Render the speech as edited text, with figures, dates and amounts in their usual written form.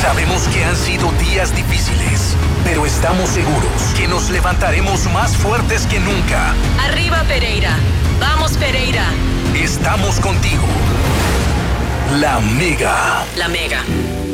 Sabemos que han sido días difíciles, pero estamos seguros que nos levantaremos más fuertes que nunca. Arriba, Pereira. Vamos, Pereira. Estamos contigo. La Mega. La Mega.